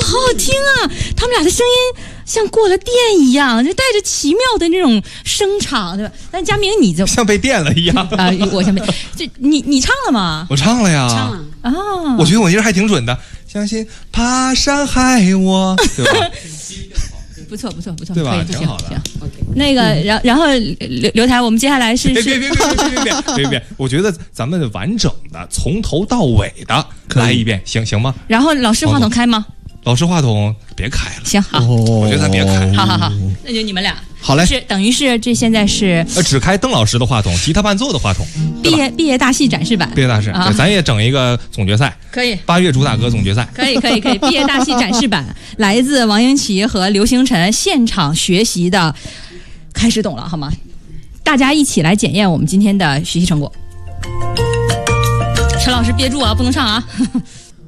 好好听啊！他们俩的声音像过了电一样，就带着奇妙的那种声场，对吧？但佳明你就像被电了一样啊！我像被这你唱了吗？ 我唱了呀， 唱了啊！ 我觉得我音儿还挺准的。相信爬山害我，对吧？ 不错， 对吧？ 挺好的。 那个，然后刘台，我们接下来是别，我觉得咱们完整的从头到尾的来一遍，行吗？ 然后老师话筒开吗？ 老师话筒别开了。 行好， 我觉得咱别开。 好，那就你们俩。 好嘞， 是等于是这现在是只开邓老师的话筒，吉他伴奏的话筒。 毕业大戏展示版。 毕业大戏，对，咱也整一个总决赛。 可以。 8月主打歌总决赛。 可以。毕业大戏展示版，来自王英琦和刘星辰现场学习的，开始懂了好吗？大家一起来检验我们今天的学习成果。陈老师憋住啊，不能唱啊。